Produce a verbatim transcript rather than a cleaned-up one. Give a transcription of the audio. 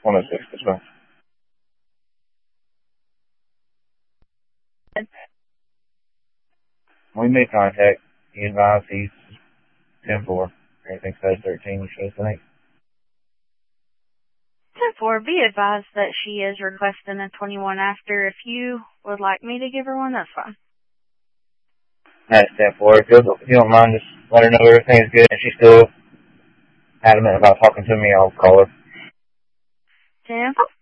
one oh six as well. We made contact. He advised he's ten four. Everything says thirteen, which shows tonight. ten four, be advised that she is requesting a twenty-one after. If you would like me to give her one, that's fine. That's ten four. If you don't mind, just let her know everything's good. If she's still adamant about talking to me, I'll call her. ten four.